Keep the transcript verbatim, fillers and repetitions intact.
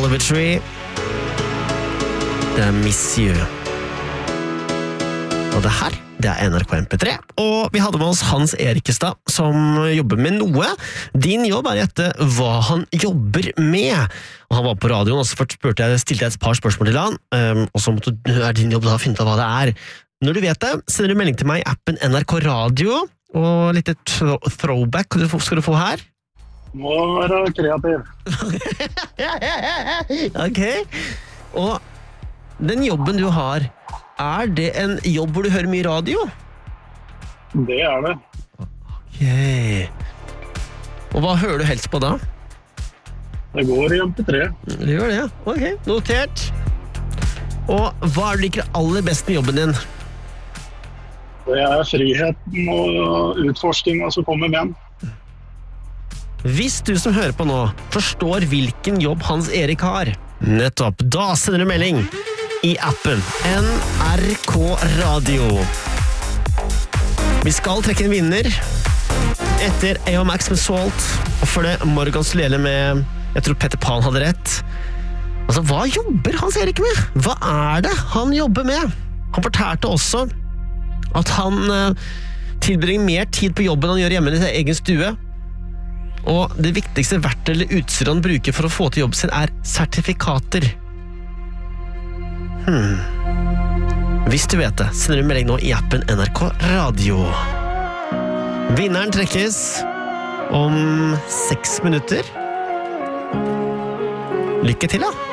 Oliver Tree. Det er Miss You. Og det her, det er N R K M P tre. Og vi hadde med oss Hans Erikestad, som jobber med noe. Din jobb er å gjette hva han jobber med. Og han var på radioen, og så spurte jeg, stilte jeg et par spørsmål til han, um, og så måtte, er din jobb da å finne ut av hva det er. Når du vet det, sender du melding til meg i appen N R K Radio, og litt throw throwback skal du få her. Må være kreativ. Ok. Og den jobben du har, er det en jobb hvor du hører mye radio? Det er det. Ok. Og hva hører du helst på da? Det går i M P tre. Det gjør det, ja. Ok, notert. Og hva er det du liker aller best med jobben din? Det er friheten og utforskningen som kommer med den. Hvis du som hører på nå forstår hvilken jobb Hans Erik har, nettopp, da sender du melding i appen N R K Radio. Vi skal trekke en vinner etter A O Max med Salt, og for det Morgan Solele med, jeg tror Peter Pan hadde rett. Altså, hva jobber Hans Erik med? Hva er det han jobber med? Han fortalte også at han uh, tilbringer mer tid på jobben han gjør hjemme i sin egen stue. Og det viktigste verktøy eller utstyr han bruker for å få til jobben sin er sertifikater. Hmm. Hvis du vet det, sender du melding nå i appen N R K Radio. Vinneren trekkes om seks minutter. Lykke til da!